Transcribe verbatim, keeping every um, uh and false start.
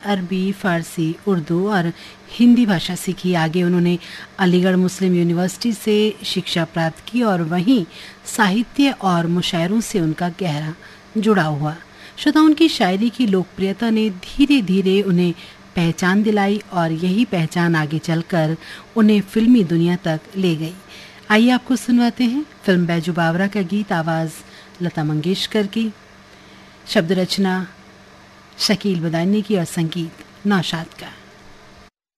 अरबी, फारसी, उर्दू और हिंदी भाषा सीखी। आगे उन्होंने अलीगढ़ मुस्लिम यूनिवर्सिटी से शिक्षा प्राप्त की और वहीं साहित्य और मुशायरों से उनका गहरा जुड़ाव हुआ। श्रोता, उनकी शायरी की लोकप्रियता ने धीरे धीरे उन्हें पहचान दिलाई और यही पहचान आगे चलकर उन्हें फिल्मी दुनिया तक ले गई। आइए आपको सुनवाते हैं फिल्म बैजू बावरा का गीत, आवाज़ लता मंगेशकर की, शब्द रचना शकील बदायूनी की और संगीत नौशाद का।